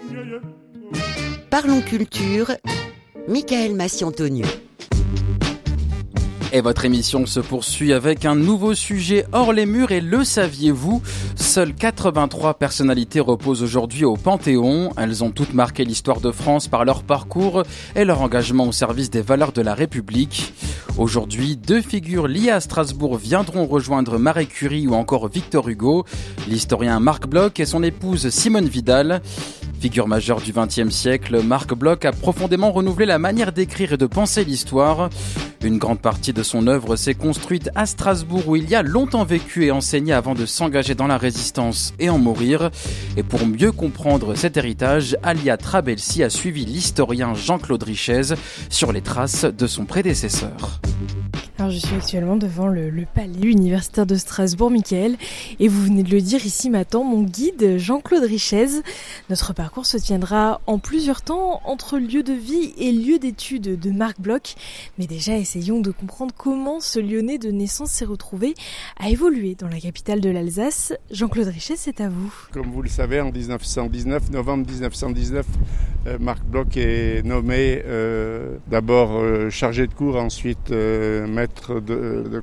Parlons culture, Michael Massiantonio. Et votre émission se poursuit avec un nouveau sujet hors les murs et le saviez-vous ? Seules 83 personnalités reposent aujourd'hui au Panthéon. Elles ont toutes marqué l'histoire de France par leur parcours et leur engagement au service des valeurs de la République. Aujourd'hui, 2 figures liées à Strasbourg viendront rejoindre Marie Curie ou encore Victor Hugo, l'historien Marc Bloch et son épouse Simone Vidal. Figure majeure du XXe siècle, Marc Bloch a profondément renouvelé la manière d'écrire et de penser l'histoire. Une grande partie de son œuvre s'est construite à Strasbourg où il y a longtemps vécu et enseigné avant de s'engager dans la résistance et en mourir. Et pour mieux comprendre cet héritage, Alia Trabelsi a suivi l'historien Jean-Claude Richez sur les traces de son prédécesseur. Alors je suis actuellement devant le palais universitaire de Strasbourg, Michael, et vous venez de le dire, ici m'attend mon guide Jean-Claude Richez. Notre parcours se tiendra en plusieurs temps entre lieu de vie et lieu d'études de Marc Bloch. Mais déjà, essayons de comprendre comment ce Lyonnais de naissance s'est retrouvé à évoluer dans la capitale de l'Alsace. Jean-Claude Richez, c'est à vous. Comme vous le savez, en novembre 1919, Marc Bloch est nommé d'abord chargé de cours, ensuite maître de